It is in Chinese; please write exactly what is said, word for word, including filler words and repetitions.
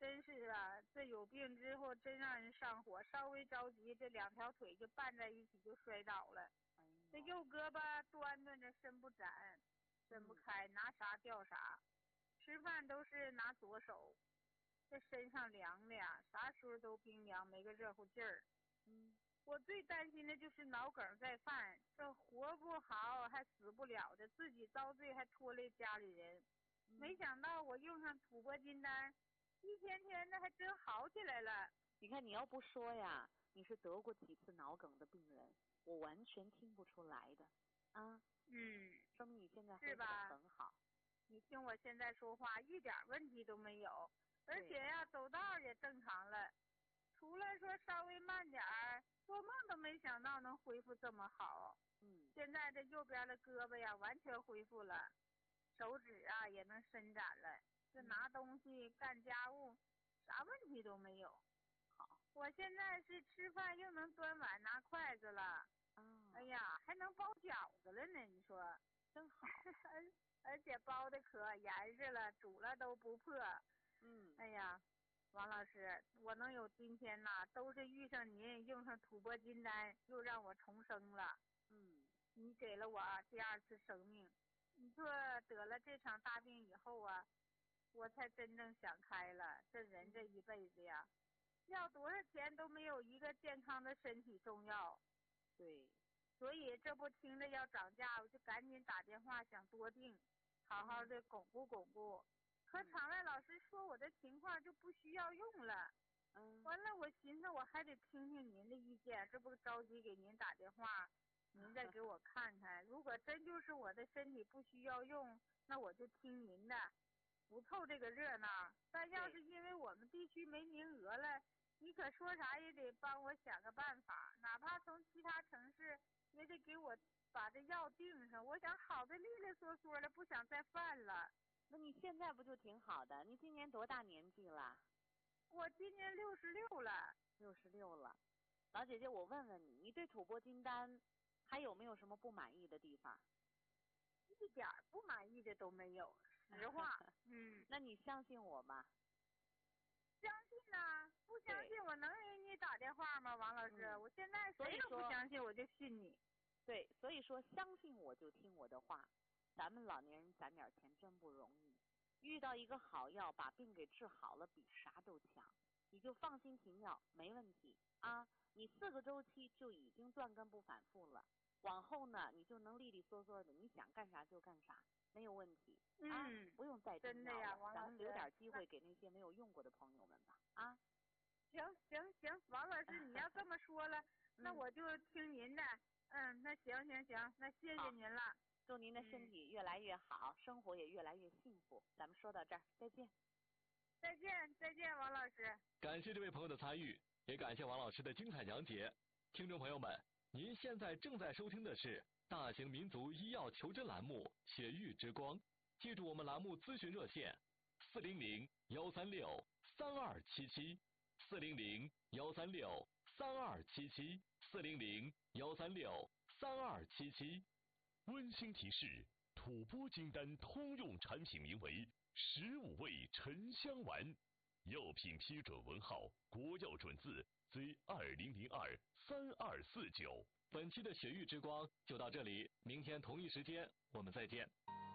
真是啊，这有病之后真让人上火，稍微着急，这两条腿就绊在一起就摔倒了。哎、这右胳膊端端着伸不展，伸不开，拿啥掉啥，吃饭都是拿左手，这身上凉的呀，啥时候都冰凉，没个热乎劲儿。嗯，我最担心的就是脑梗再犯，这活不好还死不了的，自己遭罪还拖累家里人。嗯、没想到我用上吐蕃金丹，一天天的还真好起来了。 你看，你要不说呀，你是得过几次脑梗的病人，我完全听不出来的啊。 嗯， 说明你现在是吧？ 很好。 你听我现在说话一点问题都没有，而且呀，走道也正常了，除了说稍微慢点儿，做梦都没想到能恢复这么好。嗯，现在这右边的胳膊呀完全恢复了，手指啊也能伸展了，这拿东西干家务啥问题都没有。好，我现在是吃饭又能端碗拿筷子了。哦，哎呀，还能包饺子了呢，你说真好。而且包的可严实了，煮了都不破。嗯，哎呀，王老师，我能有今天呐，都是遇上您用上吐蕃金丹，又让我重生了。嗯，你给了我第二次生命。你说得了这场大病以后啊，我才真正想开了，这人这一辈子呀，要多少钱都没有一个健康的身体重要。对，所以这不听着要涨价，我就赶紧打电话想多订。好好的巩固巩固，可场外老师说我的情况就不需要用了。嗯，完了我寻思我还得听听您的意见，这不着急给您打电话，您再给我看看。如果真就是我的身体不需要用，那我就听您的，不凑这个热闹。但要是因为我们地区没名额了，你可说啥也得帮我想个办法，哪怕从其他城市也得给我把这药订上，我想好的利利索索的，不想再犯了。 那你现在不就挺好的？你今年多大年纪了？ 我今年六十六了。 六十六了，老姐姐，我问问你，你对吐蕃金丹还有没有什么不满意的地方？ 一点不满意的都没有，实话。嗯， 那你相信我吗？ 相信呐、啊，不相信我能给你打电话吗？王老师，嗯、我现在谁都不相信，我就信你。 对，所以说相信我就听我的话。咱们老年人攒点钱真不容易，遇到一个好药把病给治好了，比啥都强。你就放心停药，没问题啊！你四个周期就已经断根不反复了，往后呢你就能利利索索的，你想干啥就干啥，没有问题啊！ 嗯、 不用再真的呀，王老师， 咱们留点机会给那些没有用过的朋友们吧啊！ 行行行，王老师你要这么说了，那我就听您的。嗯，那行行行，那谢谢您了。 祝您的身体越来越好，嗯、生活也越来越幸福。咱们说到这儿，再见。 再见，再见，王老师。 感谢这位朋友的参与，也感谢王老师的精彩讲解。听众朋友们，您现在正在收听的是大型民族医药求诊栏目《血域之光》。记住我们栏目咨询热线：四零零幺三六三二七七，四零零幺三六三二七七，四零零幺三六三二七七。 温馨提示：吐蕃金丹通用产品名为十五味沉香丸，药品批准文号国药准字 Z 二零零二三二四九。 本期的血域之光就到这里，明天同一时间我们再见。